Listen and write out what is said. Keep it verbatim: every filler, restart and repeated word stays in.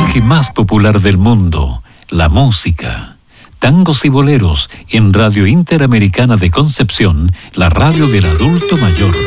lenguaje más popular del mundo, la música. Tangos y boleros en Radio Interamericana de Concepción, la radio del adulto mayor.